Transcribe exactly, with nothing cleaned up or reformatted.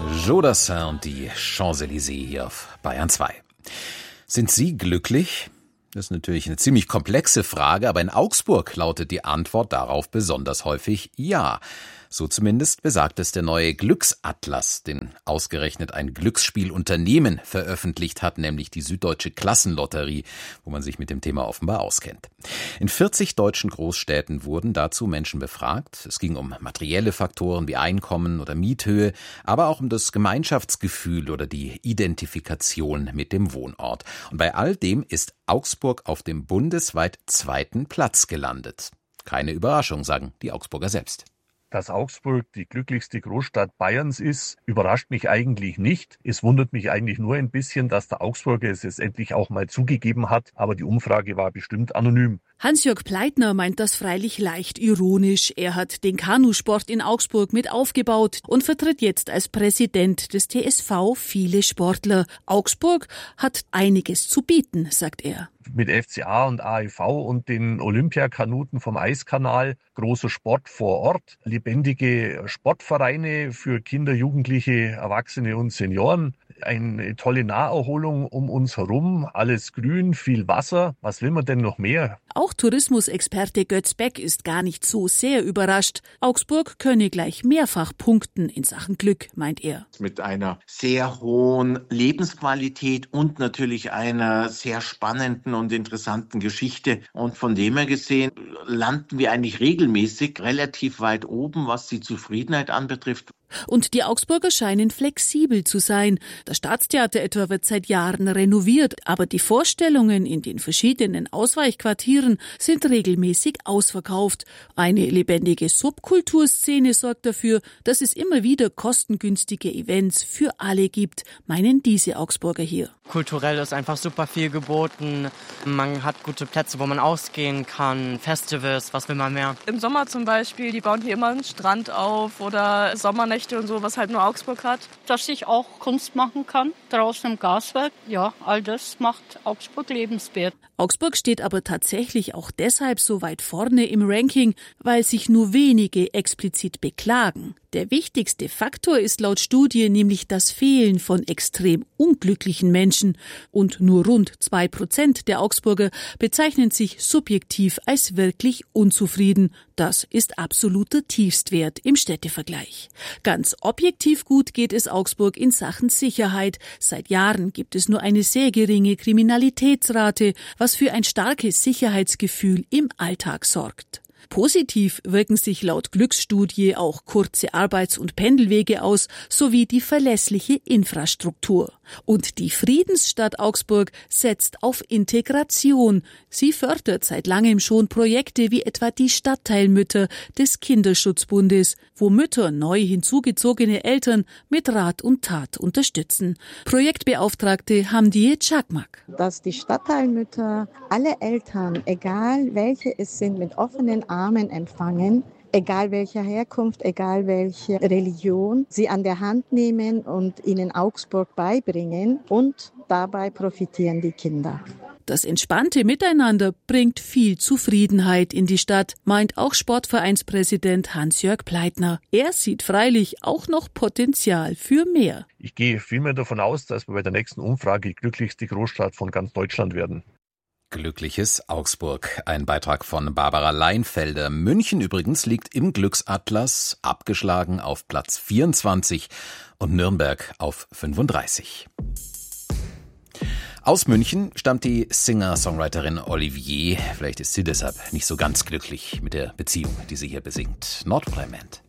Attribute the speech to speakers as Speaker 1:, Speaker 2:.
Speaker 1: Jodassin und die Champs-Élysées hier auf Bayern zwei. Sind Sie glücklich? Das ist natürlich eine ziemlich komplexe Frage, aber in Augsburg lautet die Antwort darauf besonders häufig ja. So zumindest besagt es der neue Glücksatlas, den ausgerechnet ein Glücksspielunternehmen veröffentlicht hat, nämlich die Süddeutsche Klassenlotterie, wo man sich mit dem Thema offenbar auskennt. In vierzig deutschen Großstädten wurden dazu Menschen befragt. Es ging um materielle Faktoren wie Einkommen oder Miethöhe, aber auch um das Gemeinschaftsgefühl oder die Identifikation mit dem Wohnort. Und bei all dem ist Augsburg auf dem bundesweit zweiten Platz gelandet. Keine Überraschung, sagen die Augsburger selbst.
Speaker 2: Dass Augsburg die glücklichste Großstadt Bayerns ist, überrascht mich eigentlich nicht. Es wundert mich eigentlich nur ein bisschen, dass der Augsburger es jetzt endlich auch mal zugegeben hat. Aber die Umfrage war bestimmt anonym.
Speaker 3: Hans-Jörg Pleitner meint das freilich leicht ironisch. Er hat den Kanusport in Augsburg mit aufgebaut und vertritt jetzt als Präsident des T S V viele Sportler. Augsburg hat einiges zu bieten, sagt er.
Speaker 2: Mit F C A und A E V und den Olympiakanuten vom Eiskanal, großer Sport vor Ort, lebendige Sportvereine für Kinder, Jugendliche, Erwachsene und Senioren, eine tolle Naherholung um uns herum, alles grün, viel Wasser. Was will man denn noch mehr?
Speaker 3: Auch Tourismusexperte Götz Beck ist gar nicht so sehr überrascht. Augsburg könne gleich mehrfach punkten in Sachen Glück, meint er.
Speaker 4: Mit einer sehr hohen Lebensqualität und natürlich einer sehr spannenden und interessanten Geschichte. Und von dem her gesehen landen wir eigentlich regelmäßig relativ weit oben, was die Zufriedenheit anbetrifft.
Speaker 3: Und die Augsburger scheinen flexibel zu sein. Das Staatstheater etwa wird seit Jahren renoviert, aber die Vorstellungen in den verschiedenen Ausweichquartieren sind regelmäßig ausverkauft. Eine lebendige Subkulturszene sorgt dafür, dass es immer wieder kostengünstige Events für alle gibt, meinen diese Augsburger hier.
Speaker 5: Kulturell ist einfach super viel geboten. Man hat gute Plätze, wo man ausgehen kann, Festivals, was will man mehr?
Speaker 6: Im Sommer zum Beispiel, die bauen hier immer einen Strand auf oder Sommernächte und so, was halt nur Augsburg hat.
Speaker 7: Dass ich auch Kunst machen kann, draußen im Gaswerk. Ja, all das macht Augsburg lebenswert.
Speaker 3: Augsburg steht aber tatsächlich auch deshalb so weit vorne im Ranking, weil sich nur wenige explizit beklagen. Der wichtigste Faktor ist laut Studie nämlich das Fehlen von extrem unglücklichen Menschen. Und nur rund zwei Prozent der Augsburger bezeichnen sich subjektiv als wirklich unzufrieden. Das ist absoluter Tiefstwert im Städtevergleich. Ganz objektiv gut geht es Augsburg in Sachen Sicherheit. Seit Jahren gibt es nur eine sehr geringe Kriminalitätsrate, was für ein starkes Sicherheitsgefühl im Alltag sorgt. Positiv wirken sich laut Glücksstudie auch kurze Arbeits- und Pendelwege aus, sowie die verlässliche Infrastruktur. Und die Friedensstadt Augsburg setzt auf Integration. Sie fördert seit langem schon Projekte wie etwa die Stadtteilmütter des Kinderschutzbundes, wo Mütter neu hinzugezogene Eltern mit Rat und Tat unterstützen. Projektbeauftragte Hamdiye Çakmak.
Speaker 8: Dass die Stadtteilmütter alle Eltern, egal welche es sind, mit offenen Armen empfangen, egal welcher Herkunft, egal welche Religion, sie an der Hand nehmen und ihnen Augsburg beibringen und dabei profitieren die Kinder.
Speaker 3: Das entspannte Miteinander bringt viel Zufriedenheit in die Stadt, meint auch Sportvereinspräsident Hans-Jörg Pleitner. Er sieht freilich auch noch Potenzial für mehr.
Speaker 2: Ich gehe vielmehr davon aus, dass wir bei der nächsten Umfrage die glücklichste Großstadt von ganz Deutschland werden.
Speaker 1: Glückliches Augsburg. Ein Beitrag von Barbara Leinfelder. München übrigens liegt im Glücksatlas abgeschlagen auf Platz vierundzwanzig und Nürnberg auf fünfunddreißig. Aus München stammt die Singer-Songwriterin Olivier. Vielleicht ist sie deshalb nicht so ganz glücklich mit der Beziehung, die sie hier besingt. Nordrhein-Westfalen.